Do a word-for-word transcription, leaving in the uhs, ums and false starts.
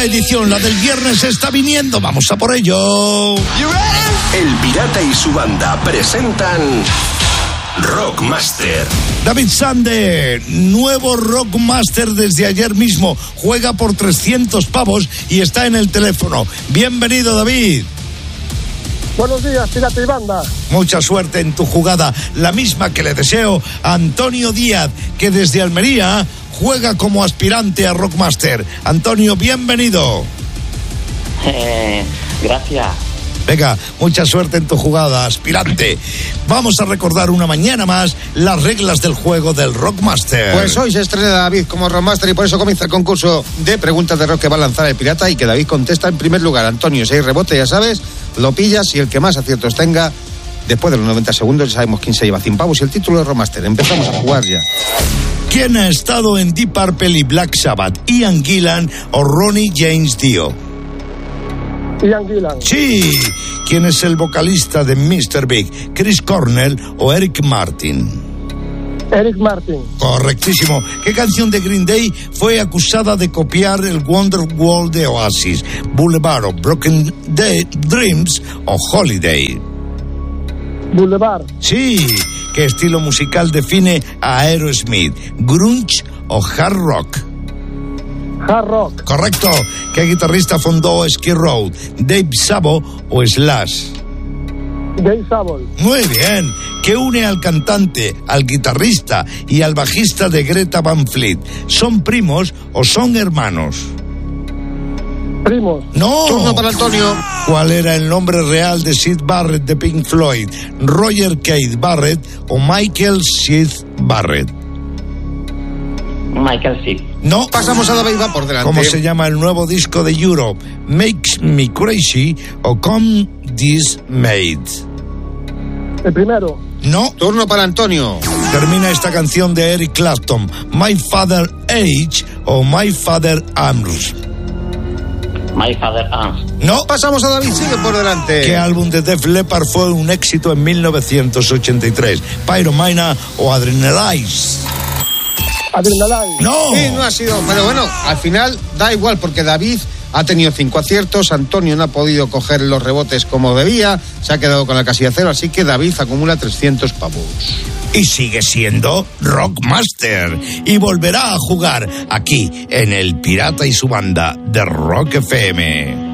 nueva edición, la del viernes, está viniendo. Vamos a por ello. El Pirata y su banda presentan Rockmaster. David Sande, nuevo Rockmaster desde ayer mismo. Juega por trescientos pavos y está en el teléfono. Bienvenido, David. Buenos días, Pirata y banda. Mucha suerte en tu jugada, la misma que le deseo a Antonio Díaz, que desde Almería juega como aspirante a Rockmaster. Antonio, bienvenido. Eh, gracias. Venga, mucha suerte en tu jugada, aspirante. Vamos a recordar una mañana más las reglas del juego del Rockmaster. Pues hoy se estrena David como Rockmaster y por eso comienza el concurso de preguntas de rock que va a lanzar el Pirata y que David contesta en primer lugar. Antonio, si hay rebote, ya sabes, lo pillas y el que más aciertos tenga, después de los noventa segundos ya sabemos quién se lleva cien pavos y el título de Rockmaster. Empezamos a jugar ya. ¿Quién ha estado en Deep Purple y Black Sabbath? ¿Ian Gillan o Ronnie James Dio? Ian Gillan. Sí. ¿Quién es el vocalista de mister Big? ¿Chris Cornell o Eric Martin? Eric Martin. Correctísimo. ¿Qué canción de Green Day fue acusada de copiar el Wonderwall de Oasis? ¿Boulevard o Broken Day, Dreams o Holiday? Boulevard. Sí. ¿Qué estilo musical define a Aerosmith? ¿Grunge o hard rock? Hard rock. Correcto. ¿Qué guitarrista fundó Skid Row? ¿Dave Sabo o Slash? Dave Sabo. Muy bien. ¿Qué une al cantante, al guitarrista y al bajista de Greta Van Fleet? ¿Son primos o son hermanos? Primos. No. Turno para Antonio. ¿Cuál era el nombre real de Sid Barrett de Pink Floyd? ¿Roger Keith Barrett o Michael Sid Barrett? Michael Sid. No. Pasamos a David, va por delante. ¿Cómo se llama el nuevo disco de Europe? ¿Makes Me Crazy o Come This Made? El primero. No. Turno para Antonio. Termina esta canción de Eric Clapton. ¿My Father Age o My Father Arms? My Father Arms. No. Pasamos a David, sigue por delante. ¿Qué álbum de Def Leppard fue un éxito en mil novecientos ochenta y tres? ¿Pyromania o Adrenalize? Adrenalize. No. Sí, no ha sido, pero bueno, al final da igual porque David ha tenido cinco aciertos, Antonio no ha podido coger los rebotes como debía, se ha quedado con la casilla cero, así que David acumula trescientos pavos. Y sigue siendo Rockmaster. Y volverá a jugar aquí en El Pirata y su banda de Rock F M.